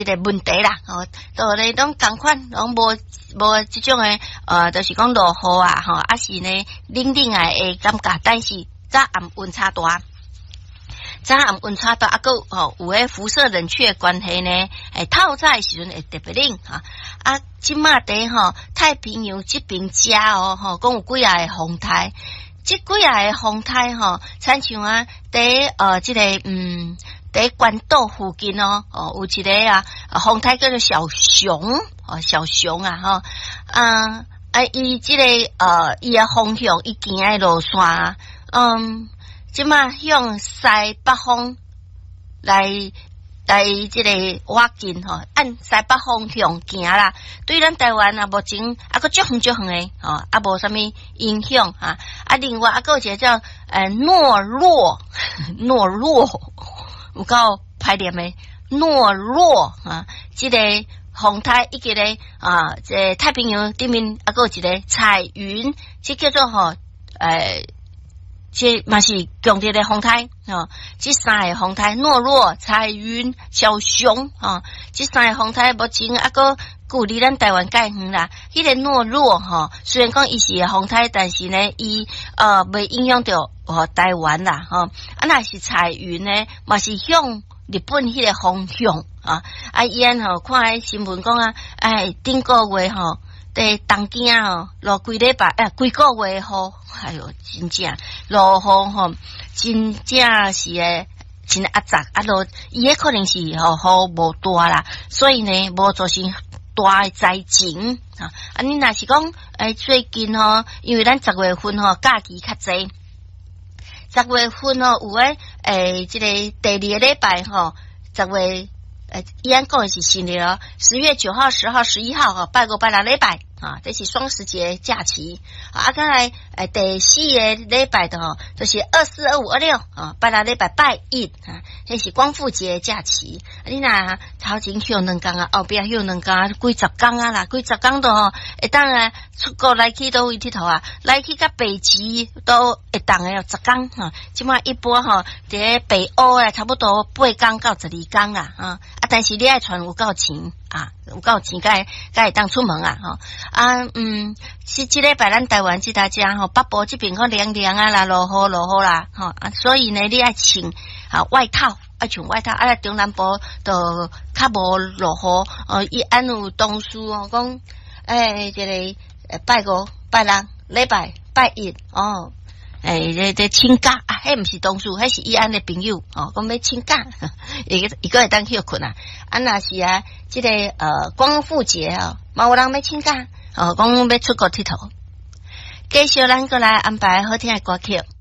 这个问题啦，都咧拢共款，拢无即种诶，就是讲落雨啊，啊是呢冷冷诶感觉，但是早暗温差大。早暗温差大，有迄辐射冷却关系呢，透早诶时阵会特别冷即马伫太平洋这边遮讲有几啊个风台，即几啊个风台亲像伫即个伫关岛附近有一个风台叫做小熊小熊伊即个伊诶方向伊行诶路线即马向西北方来即个挖近按西北方向行啦。对咱台湾目前个足远诶无啥物影响另外个有一个叫诺洛有够歹念诶诺洛即个风台以及咧这太平洋对面个有一个彩云，即叫做这嘛是强烈的风台这三个风台诺洛、彩云、小熊这三个风台目前个距离咱台湾介远啦。迄个诺洛虽然讲伊是风台，但是呢伊未影响到台湾啦若是彩云呢嘛是向日本迄个方向伊看迄新闻讲顶个月伫东京落几礼拜几个月雨，哎哟，真正落雨真正是真压杂落，伊迄可能是雨无大啦，所以呢无造成大灾情你若是讲最近因为咱10月份假期较济，10月份有即个第2个礼拜10月。依然讲的是新的10月9号、10号、11号拜5、拜6礼拜这是双十节假期再来第4个礼拜的就是24、25、26拜6礼拜拜1这是光复节假期。你若头前休2天后壁休2天，几十天啦，几十天都会当出国来去倒位佚佗来去甲北极都会当10天即马一般伫北欧差不多8天到12天啦但是你爱穿有够钱有够钱才会当出门是这礼拜咱台湾这大家北部这边凉凉啦，落雨啦所以呢你爱穿外套，爱穿外套中南部就较无落雨伊按有同事讲这个拜5、拜6礼拜拜1这请假迄毋是同事，迄是伊安的朋友讲要请假伊个会当休困若是这个光复节嘛有人要请假讲要出国佚佗。继续咱过来安排好听的歌曲。